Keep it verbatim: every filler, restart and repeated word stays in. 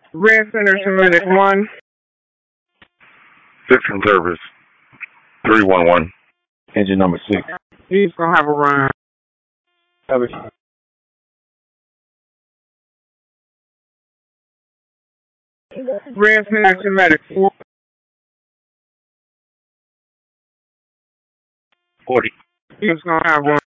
Red Center to Medic one. Different service. three one one. Engine number six. He's gonna have a run. Red Center to Medic four. forty. He's gonna have one.